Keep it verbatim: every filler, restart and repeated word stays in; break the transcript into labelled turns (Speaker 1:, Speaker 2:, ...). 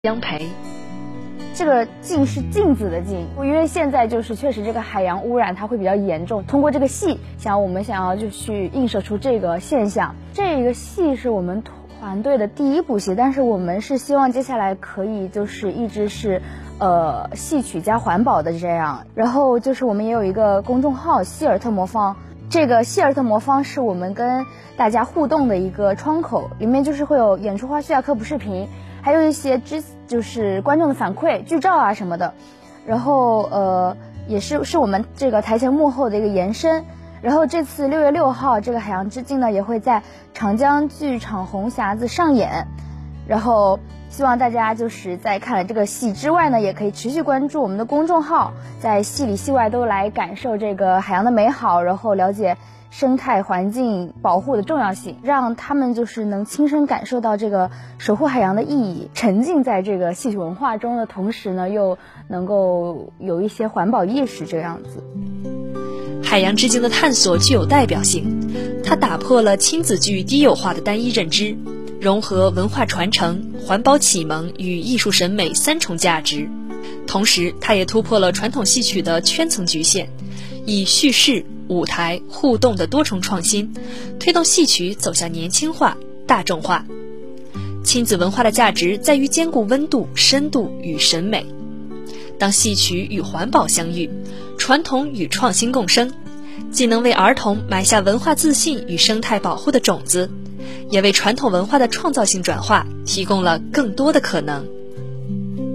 Speaker 1: 央培。
Speaker 2: 这个镜是镜子的镜，因为现在就是确实这个海洋污染它会比较严重，通过这个戏想我们想要就去映射出这个现象。这个戏是我们团队的第一部戏，但是我们是希望接下来可以就是一直是呃戏曲加环保的这样。然后就是我们也有一个公众号希尔特魔方，这个希尔特魔方是我们跟大家互动的一个窗口，里面就是会有演出花絮啊、科普视频，还有一些知就是观众的反馈、剧照啊什么的。然后呃也是是我们这个台前幕后的一个延伸。然后这次六月六号这个海洋之镜呢也会在长江剧场红匣子上演。然后希望大家就是在看了这个戏之外呢，也可以持续关注我们的公众号，在戏里戏外都来感受这个海洋的美好，然后了解生态环境保护的重要性，让他们就是能亲身感受到这个守护海洋的意义，沉浸在这个戏曲文化中的同时呢，又能够有一些环保意识这样子。
Speaker 1: 海洋之镜的探索具有代表性，它打破了亲子剧低幼化的单一认知，融合文化传承、环保启蒙与艺术审美三重价值。同时它也突破了传统戏曲的圈层局限，以叙事、舞台、互动的多重创新，推动戏曲走向年轻化、大众化。亲子文化的价值在于兼顾温度、深度与审美。当戏曲与环保相遇，传统与创新共生，既能为儿童埋下文化自信与生态保护的种子，也为传统文化的创造性转化提供了更多的可能。